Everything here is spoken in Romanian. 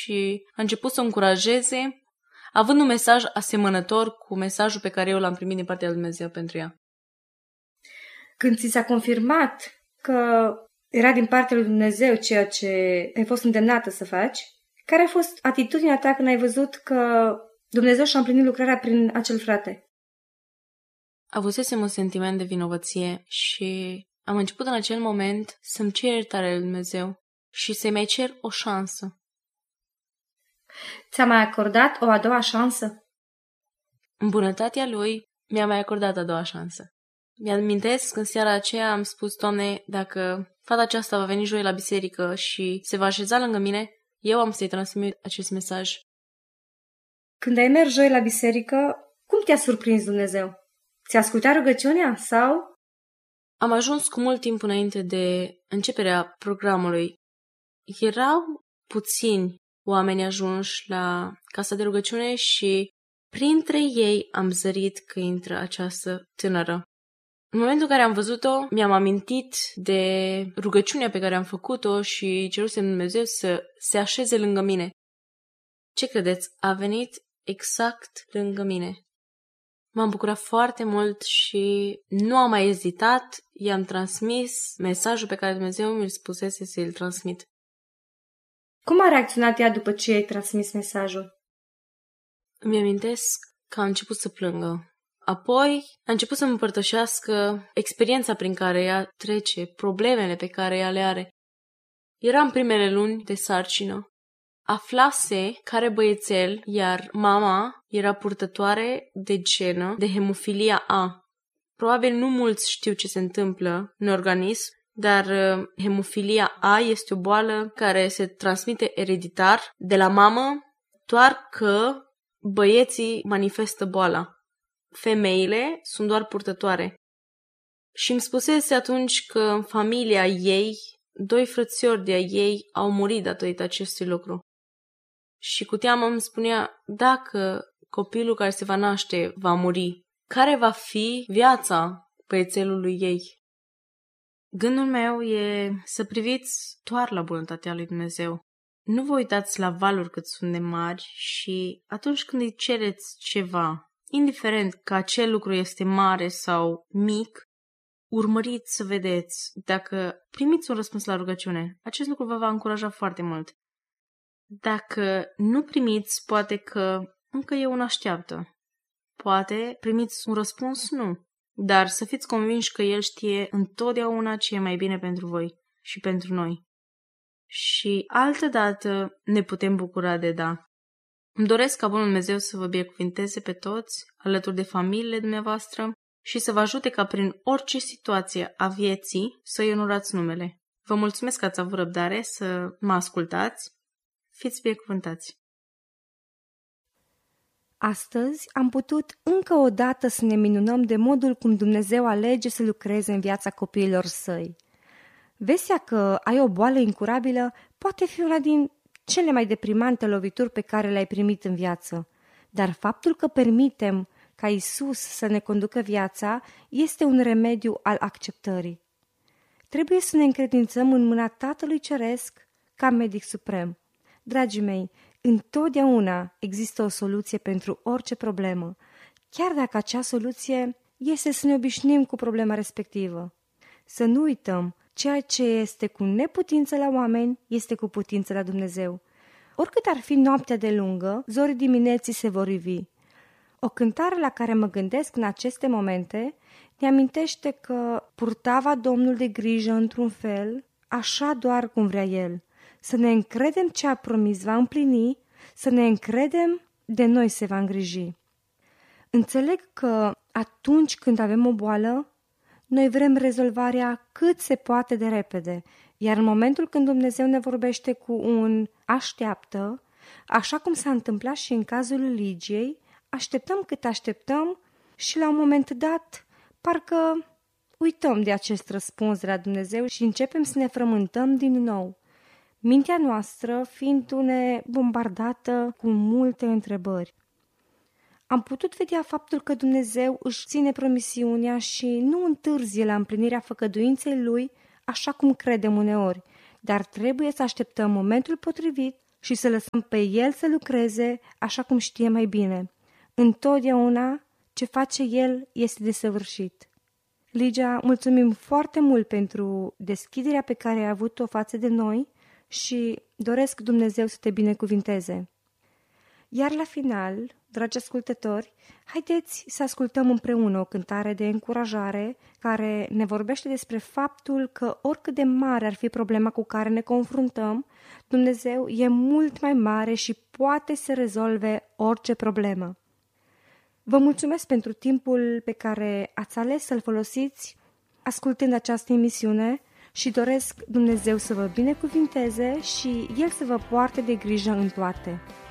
și a început să o încurajeze, având un mesaj asemănător cu mesajul pe care eu l-am primit din partea lui Dumnezeu pentru ea. Când ți s-a confirmat că era din partea lui Dumnezeu ceea ce ai fost îndemnată să faci, care a fost atitudinea ta când ai văzut că Dumnezeu și-a împlinit lucrarea prin acel frate? Avusesem un sentiment de vinovăție și am început în acel moment să-mi cer iertare lui Dumnezeu și să-i mai cer o șansă. Ți-a mai acordat o a doua șansă? În bunătatea lui mi-a mai acordat a doua șansă. Mi-amintesc în seara aceea am spus: Doamne, dacă fata aceasta va veni joi la biserică și se va așeza lângă mine, eu am să-i transmit acest mesaj. Când ai mers joi la biserică, cum te-a surprins Dumnezeu? Ți-a ascultat rugăciunea sau? Am ajuns cu mult timp înainte de începerea programului. Erau puțini oameni ajunși la casa de rugăciune și printre ei am zărit că intră această tânără. În momentul în care am văzut-o, mi-am amintit de rugăciunea pe care am făcut-o și cerusem Dumnezeu să se așeze lângă mine. Ce credeți? A venit exact lângă mine. M-am bucurat foarte mult și nu am mai ezitat, i-am transmis mesajul pe care Dumnezeu mi-l spusese să-l transmit. Cum a reacționat ea după ce ai transmis mesajul? Îmi amintesc că a început să plângă. Apoi a început să-mi împărtășească experiența prin care ea trece, problemele pe care ea le are. Era în primele luni de sarcină. Aflase care băiețel, iar mama era purtătoare de genă de hemofilia A. Probabil nu mulți știu ce se întâmplă în organism, dar hemofilia A este o boală care se transmite ereditar de la mamă, doar că băieții manifestă boala. Femeile sunt doar purtătoare. Și îmi spusese atunci că în familia ei, 2 frățiori de-a ei au murit datorită acestui lucru. Și cu teamă îmi spunea: dacă copilul care se va naște va muri, care va fi viața băiețelului ei? Gândul meu e să priviți doar la bunătatea lui Dumnezeu. Nu vă uitați la valuri cât sunt de mari și atunci când îi cereți ceva, indiferent că acel lucru este mare sau mic, urmăriți să vedeți dacă primiți un răspuns la rugăciune. Acest lucru vă va încuraja foarte mult. Dacă nu primiți, poate că încă e un așteaptă. Poate primiți un răspuns, nu. Dar să fiți convinși că El știe întotdeauna ce e mai bine pentru voi și pentru noi. Și altădată ne putem bucura de da. Îmi doresc ca Bunul Dumnezeu să vă binecuvinteze pe toți, alături de familiile dumneavoastră, și să vă ajute ca prin orice situație a vieții să-i onorați numele. Vă mulțumesc că ați avut răbdare să mă ascultați. Fiți binecuvântați! Astăzi am putut încă o dată să ne minunăm de modul cum Dumnezeu alege să lucreze în viața copiilor săi. Vestea că ai o boală incurabilă poate fi una din cele mai deprimante lovituri pe care le-ai primit în viață, dar faptul că permitem ca Iisus să ne conducă viața este un remediu al acceptării. Trebuie să ne încredințăm în mâna Tatălui Ceresc ca medic suprem. Dragii mei, întotdeauna există o soluție pentru orice problemă, chiar dacă acea soluție este să ne obișnuim cu problema respectivă. Să nu uităm, ceea ce este cu neputință la oameni este cu putință la Dumnezeu. Oricât ar fi noaptea de lungă, zorii dimineții se vor ivi. O cântare la care mă gândesc în aceste momente ne amintește că purtava Domnul de grijă într-un fel, așa doar cum vrea El. Să ne încredem ce a promis va împlini, să ne încredem de noi se va îngriji. Înțeleg că atunci când avem o boală, noi vrem rezolvarea cât se poate de repede, iar în momentul când Dumnezeu ne vorbește cu un așteaptă, așa cum s-a întâmplat și în cazul Ligiei, așteptăm cât așteptăm și la un moment dat parcă uităm de acest răspuns de la Dumnezeu și începem să ne frământăm din nou. Mintea noastră fiindu-ne bombardată cu multe întrebări. Am putut vedea faptul că Dumnezeu își ține promisiunea și nu întârzie la împlinirea făgăduinței Lui, așa cum credem uneori, dar trebuie să așteptăm momentul potrivit și să lăsăm pe El să lucreze așa cum știe mai bine. Întotdeauna ce face El este desăvârșit. Ligia, mulțumim foarte mult pentru deschiderea pe care ai avut-o față de noi și doresc Dumnezeu să te binecuvinteze. Iar la final, dragi ascultători, haideți să ascultăm împreună o cântare de încurajare care ne vorbește despre faptul că oricât de mare ar fi problema cu care ne confruntăm, Dumnezeu e mult mai mare și poate să rezolve orice problemă. Vă mulțumesc pentru timpul pe care ați ales să-l folosiți ascultând această emisiune și doresc Dumnezeu să vă binecuvinteze și El să vă poarte de grijă în toate.